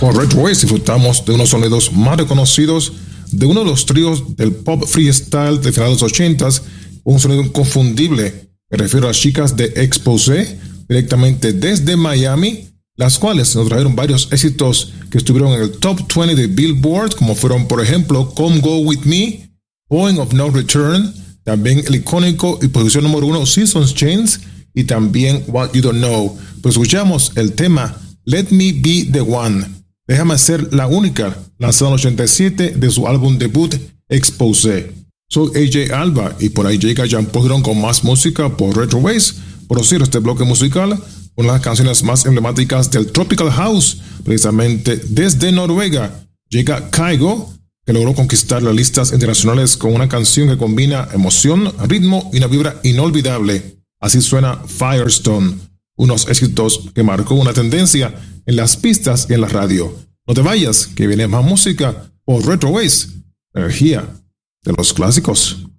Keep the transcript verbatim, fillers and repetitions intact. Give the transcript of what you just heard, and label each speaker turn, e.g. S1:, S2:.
S1: Por Retro Waves disfrutamos de unos sonidos más reconocidos de uno de los tríos del pop freestyle de finales de los ochentas, un sonido inconfundible. Me refiero a las chicas de Exposé, directamente desde Miami, las cuales nos trajeron varios éxitos que estuvieron en el top veinte de Billboard, como fueron, por ejemplo, Come Go With Me, Point of No Return, también el icónico y posición número uno Seasons Change, y también What You Don't Know. Pues escuchamos el tema Let Me Be The One, Déjame Ser La Única, lanzado en el ochenta y siete de su álbum debut Exposé. Soy A J Alba y por ahí llega Jan Podron con más música por Retro Waves. Por decir este bloque musical con las canciones más emblemáticas del Tropical House, precisamente desde Noruega. Llega Kygo, que logró conquistar las listas internacionales con una canción que combina emoción, ritmo y una vibra inolvidable. Así suena Firestone, unos éxitos que marcó una tendencia en las pistas y en la radio. No te vayas, que viene más música por Retro Waves, energía de los clásicos.